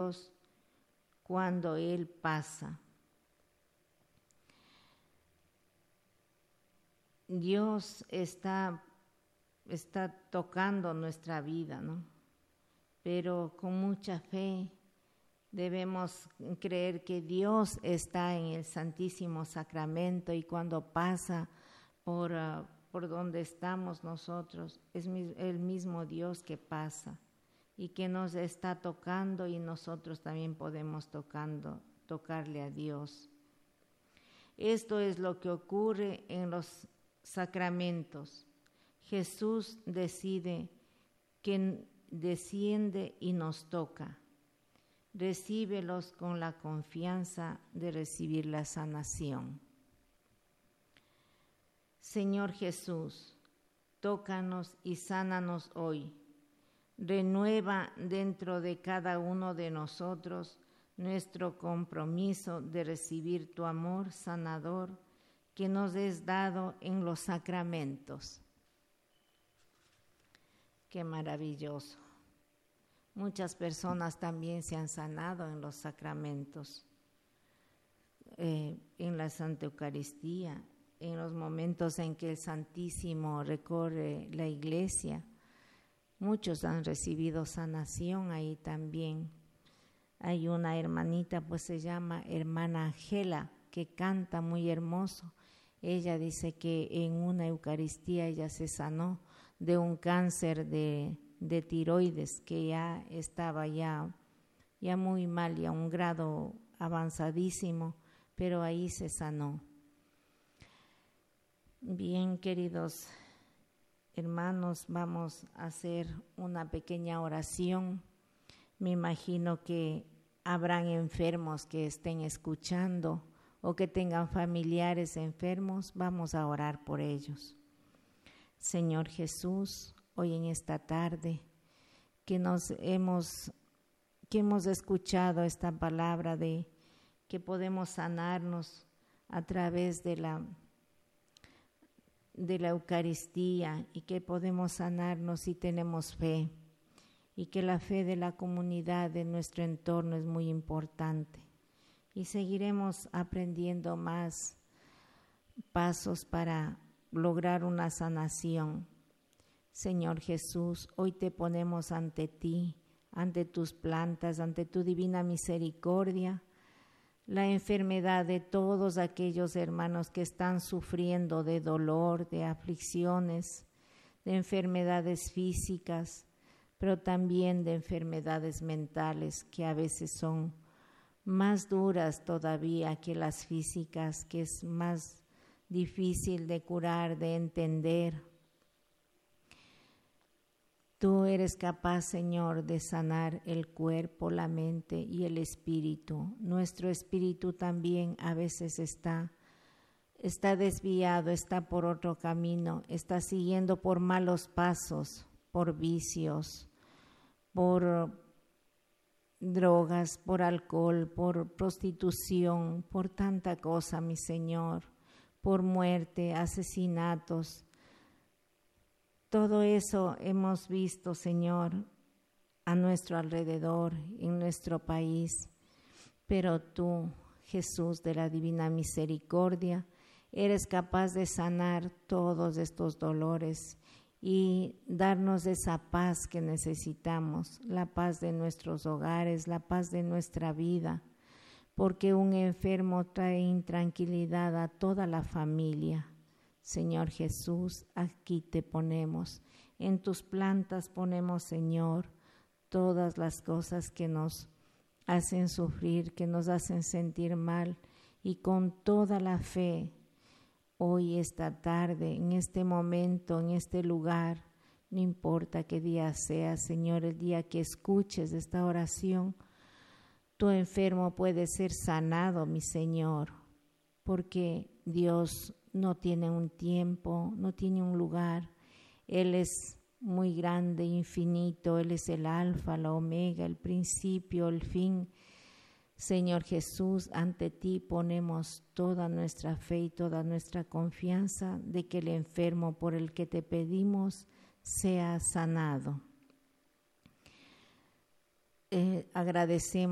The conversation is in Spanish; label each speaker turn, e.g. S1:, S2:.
S1: cuando Él pasa. Dios está tocando nuestra vida, ¿no? Pero con mucha fe debemos creer que Dios está en el Santísimo Sacramento y cuando pasa por donde estamos nosotros, es el mismo Dios que pasa y que nos está tocando y nosotros también podemos tocarle a Dios. Esto es lo que ocurre en los sacramentos. Jesús desciende y nos toca. Recíbelos con la confianza de recibir la sanación. Señor Jesús, tócanos y sánanos hoy. Renueva dentro de cada uno de nosotros nuestro compromiso de recibir tu amor sanador que nos es dado en los sacramentos. Qué maravilloso. Muchas personas también se han sanado en los sacramentos, en la Santa Eucaristía, en los momentos en que el Santísimo recorre la iglesia. Muchos han recibido sanación ahí también. Hay una hermanita, pues se llama hermana Ángela, que canta muy hermoso. Ella dice que en una Eucaristía ella se sanó de un cáncer de tiroides que ya estaba ya muy mal, ya a un grado avanzadísimo, pero ahí se sanó. Bien, queridos hermanos, vamos a hacer una pequeña oración. Me imagino que habrán enfermos que estén escuchando o que tengan familiares enfermos. Vamos a orar por ellos. Señor Jesús, hoy en esta tarde que hemos escuchado esta palabra de que podemos sanarnos a través de la Eucaristía y que podemos sanarnos si tenemos fe y que la fe de la comunidad de nuestro entorno es muy importante y seguiremos aprendiendo más pasos para lograr una sanación. Señor Jesús, hoy te ponemos ante ti, ante tus plantas, ante tu divina misericordia, la enfermedad de todos aquellos hermanos que están sufriendo de dolor, de aflicciones, de enfermedades físicas, pero también de enfermedades mentales que a veces son más duras todavía que las físicas, que es más difícil de curar, de entender. Tú eres capaz, Señor, de sanar el cuerpo, la mente y el espíritu. Nuestro espíritu también a veces está desviado, está por otro camino, está siguiendo por malos pasos, por vicios, por drogas, por alcohol, por prostitución, por tanta cosa, mi Señor, por muerte, asesinatos. Todo eso hemos visto, Señor, a nuestro alrededor, en nuestro país, pero tú, Jesús de la Divina Misericordia, eres capaz de sanar todos estos dolores y darnos esa paz que necesitamos, la paz de nuestros hogares, la paz de nuestra vida, porque un enfermo trae intranquilidad a toda la familia. Señor Jesús, aquí te ponemos, en tus plantas ponemos, Señor, todas las cosas que nos hacen sufrir, que nos hacen sentir mal, y con toda la fe, hoy, esta tarde, en este momento, en este lugar, no importa qué día sea, Señor, el día que escuches esta oración, tu enfermo puede ser sanado, mi Señor, porque Dios no tiene un tiempo, no tiene un lugar. Él es muy grande, infinito. Él es el alfa, la omega, el principio, el fin. Señor Jesús, ante ti ponemos toda nuestra fe y toda nuestra confianza de que el enfermo por el que te pedimos sea sanado. Agradecemos